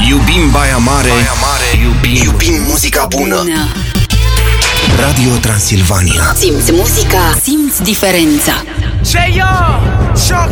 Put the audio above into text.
Iubim Baia Mare, iubim muzica bună. Radio Transilvania. Simți muzica, simți diferența.